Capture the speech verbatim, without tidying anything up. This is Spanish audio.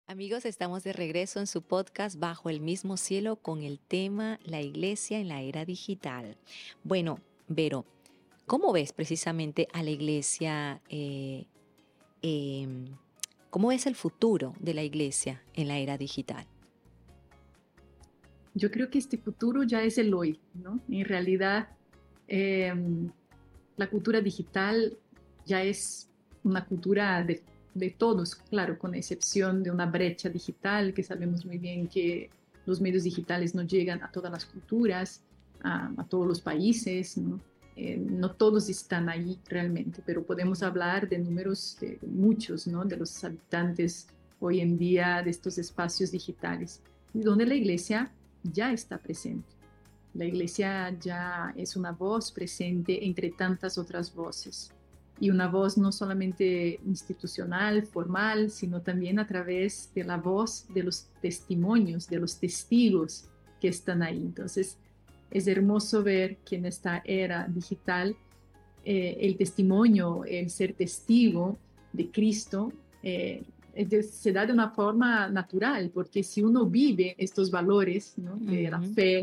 Amigos, estamos de regreso en su podcast Bajo el mismo cielo con el tema La iglesia en la era digital. Bueno, Vero, ¿cómo ves precisamente a la iglesia? Eh, em, ¿cómo es el futuro de la iglesia en la era digital? Yo creo que este futuro ya es el hoy, ¿no? En realidad, eh, la cultura digital ya es una cultura de, de todos, claro, con excepción de una brecha digital, que sabemos muy bien que los medios digitales no llegan a todas las culturas, a, a todos los países, ¿no? Eh, no todos están ahí realmente, pero podemos hablar de números de muchos, ¿no? De los habitantes hoy en día de estos espacios digitales, y donde la iglesia ya está presente. La iglesia ya es una voz presente entre tantas otras voces. Y una voz no solamente institucional, formal, sino también a través de la voz de los testimonios, de los testigos que están ahí. Entonces, es hermoso ver que en esta era digital eh, el testimonio, el ser testigo de Cristo, eh, se da de una forma natural, porque si uno vive estos valores, ¿no? De la Ujú. fe,